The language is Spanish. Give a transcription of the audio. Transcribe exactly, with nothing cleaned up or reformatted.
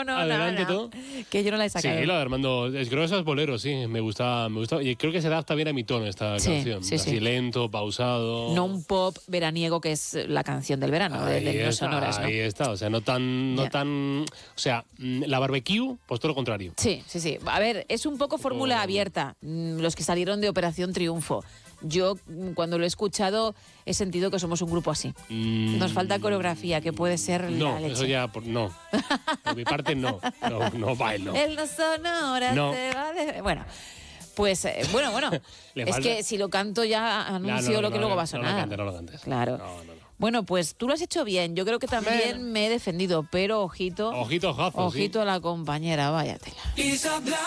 no, no, Adelante no. todo. Que yo no la he sacado. Sí, lo de Armando es gruesas boleros, sí, me gusta, me gusta. Y creo que se adapta bien a mi tono esta Sí, canción. sí, Así sí. lento, pausado. No un pop veraniego que es la canción del verano, de, Ahí de los está, sonoras, ¿no? ahí está, o sea, no tan, no Ya. tan, o sea, mm, la barbecue, pues todo lo contrario. Sí, sí, sí. A ver, es un poco fórmula abierta, mm, los que salieron de Operación Triunfo. Yo, mm, cuando lo he escuchado, he sentido que somos un grupo así. Mm, Nos falta coreografía, que puede ser No, la leche. eso ya, por- no. Por mi parte, no. No, no bailo. El no sonoras No. te va de... Bueno, pues, eh, bueno, bueno. Le Es falta- que si lo canto ya No, anuncio no, no, lo que no, luego va a No sonar. lo cantes, no lo cantes. Claro. No, no, no. Bueno, pues tú lo has hecho bien. Yo creo que también Bueno. me he defendido, pero ojito, Ojito, ojazo, sí. ojito a la compañera, váyatela.